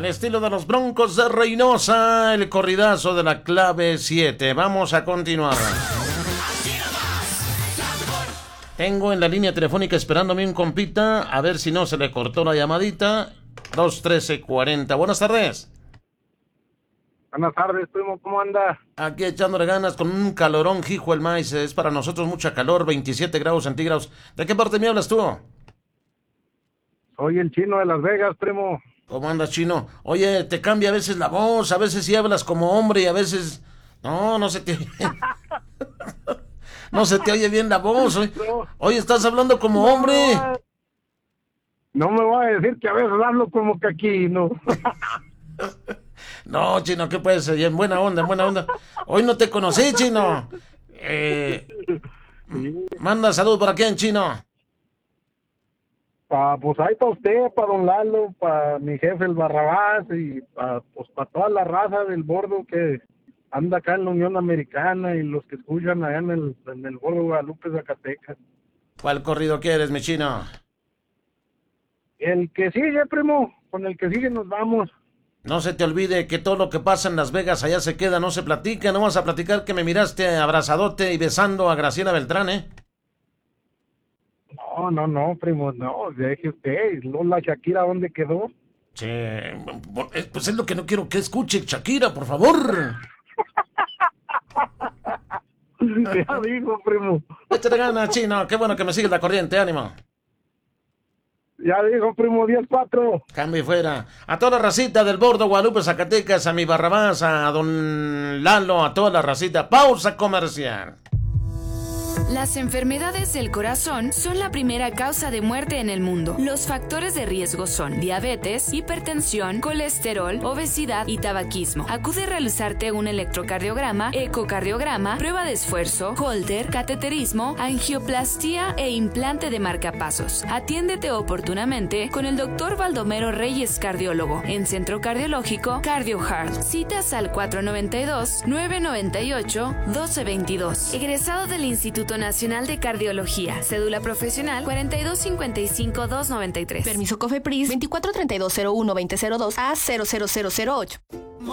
Al estilo de los Broncos de Reynosa, el corridazo de la clave 7. Vamos a continuar. Tengo en la línea telefónica esperándome un compita, a ver si no se le cortó la llamadita. 213-40. Buenas tardes. Buenas tardes, primo, ¿cómo anda? Aquí echándole ganas con un calorón, hijo el maíz. Es para nosotros mucha calor, 27 grados centígrados. ¿De qué parte me hablas tú? Soy el Chino de Las Vegas, primo. ¿Cómo andas, Chino? Oye, te cambia a veces la voz, a veces sí hablas como hombre y a veces... No se te oye bien. No se te oye bien la voz. Oye, estás hablando como hombre. No me voy a decir que a veces hablo como que aquí, ¿no? No, Chino, ¿qué puede ser? En buena onda, en buena onda. Hoy no te conocí, Chino. Manda salud por aquí en Chino. Pues ahí para usted, para don Lalo, para mi jefe el Barrabás y para toda la raza del bordo que anda acá en la Unión Americana y los que escuchan allá en el bordo Guadalupe, Zacatecas. ¿Cuál corrido quieres, mi Chino? El que sigue, primo, con el que sigue nos vamos. No se te olvide que todo lo que pasa en Las Vegas allá se queda, no se platica. No vas a platicar que me miraste abrazadote y besando a Graciela Beltrán, ¿eh? No, primo, no, deje usted. La Shakira, ¿dónde quedó? Sí, pues es lo que no quiero que escuche, Shakira, por favor. Ya dijo, primo. Échate ganas, Chino, qué bueno que me sigues la corriente, ánimo. Ya dijo, primo, 10-4. Cambio y fuera. A toda la racita del bordo Guadalupe, Zacatecas, a mi Barrabás, a don Lalo, a toda la racita. Pausa comercial. Las enfermedades del corazón son la primera causa de muerte en el mundo. Los factores de riesgo son diabetes, hipertensión, colesterol, obesidad y tabaquismo. Acude a realizarte un electrocardiograma, ecocardiograma, prueba de esfuerzo, Holter, cateterismo, angioplastía e implante de marcapasos. Atiéndete oportunamente con el Dr. Baldomero Reyes, cardiólogo, en Centro Cardiológico CardioHeart. Citas al 492-998-1222. Egresado del Instituto Nacional de Cardiología. Cédula profesional 4255-293. Permiso COFEPRIS 243201-2002 a 00008.